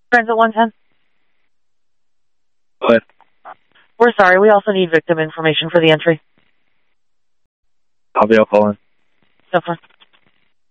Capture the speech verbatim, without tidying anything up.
Transit one ten. What? We're sorry. We also need victim information for the entry. I'll be up calling. So far.